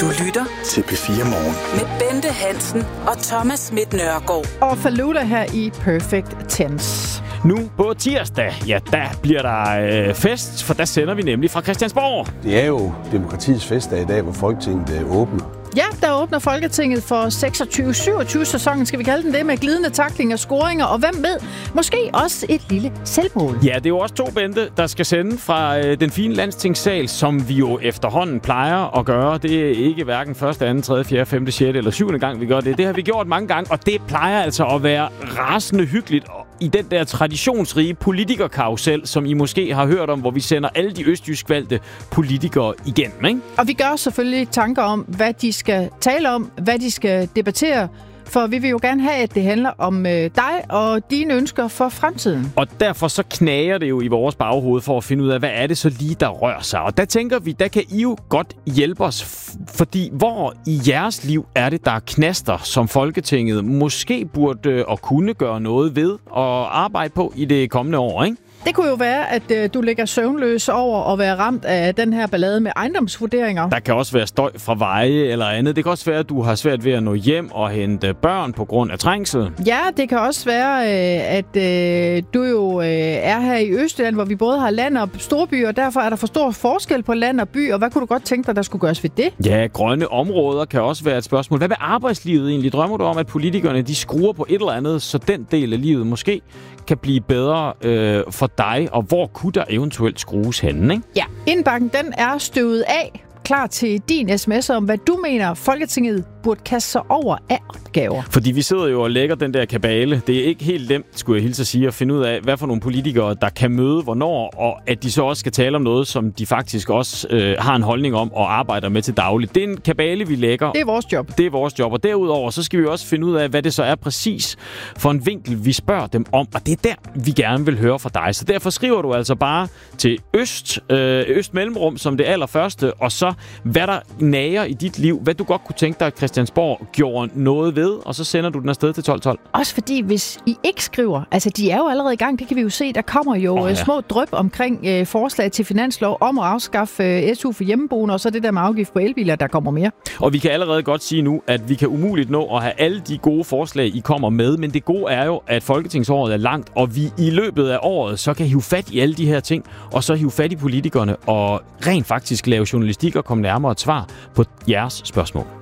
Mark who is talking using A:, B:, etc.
A: Du lytter
B: til P4 Morgen
A: med Bente Hansen og Thomas Schmidt Nørgaard.
C: Og Falluda her i Perfect Tense.
D: Nu på tirsdag, ja, der bliver der fest, for der sender vi nemlig fra Christiansborg.
E: Det er jo demokratiets festdag i dag, hvor Folketinget åbner.
C: Ja, der åbner Folketinget for 26-27 sæsonen, skal vi kalde den det, med glidende tackling og scoringer, og hvem ved, måske også et lille selvmål.
D: Ja, det er jo også to, Bente, der skal sende fra den fine landstingssal, som vi jo efterhånden plejer at gøre. Det er ikke hverken 1., 2., 3., 4., 5., 6. eller 7. gang, vi gør det. Det har vi gjort mange gange, og det plejer altså at være rasende hyggeligt i den der traditionsrige politikerkarusel, som I måske har hørt om, hvor vi sender alle de østjysk valgte politikere igennem, ikke?
C: Og vi gør selvfølgelig tanker om, hvad de skal tale om, hvad de skal debattere, for vi vil jo gerne have, at det handler om dig og dine ønsker for fremtiden.
D: Og derfor så knager det jo i vores baghoved for at finde ud af, hvad er det så lige, der rører sig. Og der tænker vi, der kan I jo godt hjælpe os, fordi hvor i jeres liv er det, der er knaster, som Folketinget måske burde og kunne gøre noget ved og arbejde på i det kommende år, ikke?
C: Det kunne jo være, at du ligger søvnløs over at være ramt af den her ballade med ejendomsvurderinger.
D: Der kan også være støj fra veje eller andet. Det kan også være, at du har svært ved at nå hjem og hente børn på grund af trængsel.
C: Ja, det kan også være, at du jo er her i Østjylland, hvor vi både har land og storby, og derfor er der for stor forskel på land og by. Og hvad kunne du godt tænke dig, der skulle gøres ved det? Ja,
D: grønne områder kan også være et spørgsmål. Hvad med arbejdslivet egentlig? Drømmer du om, at politikerne de skruer på et eller andet, så den del af livet måske kan blive bedre for dig, og hvor kunne der eventuelt skrues henne, ikke?
C: Ja, indbakken den er støvet af. Klar til din sms om, hvad du mener, Folketinget burde kaste sig over af opgaver.
D: Fordi vi sidder jo og lægger den der kabale. Det er ikke helt nemt, skulle jeg hilse at sige, at finde ud af, hvad for nogle politikere, der kan møde hvornår, og at de så også skal tale om noget, som de faktisk også har en holdning om og arbejder med til dagligt. Det er en kabale, vi lægger.
C: Det er vores job.
D: Det er vores job, og derudover så skal vi også finde ud af, hvad det så er præcis for en vinkel, vi spørger dem om, og det er der, vi gerne vil høre fra dig. Så derfor skriver du altså bare til Øst Mellemrum som det allerførste, og så hvad der nager i dit liv, hvad du godt kunne tænke dig, at Christiansborg gjorde noget ved, og så sender du den afsted til 1212.
C: Også fordi, hvis I ikke skriver, altså de er jo allerede i gang, det kan vi jo se, der kommer jo små dryp omkring forslag til finanslov om at afskaffe SU for hjemmeboende, og så det der med afgift på elbiler, der kommer mere.
D: Og vi kan allerede godt sige nu, at vi kan umuligt nå at have alle de gode forslag, I kommer med, men det gode er jo, at folketingsåret er langt, og vi i løbet af året, så kan hive fat i alle de her ting, og så hive fat i politikerne, og rent faktisk lave journalistik og komme nærmere et svar på jeres spørgsmål.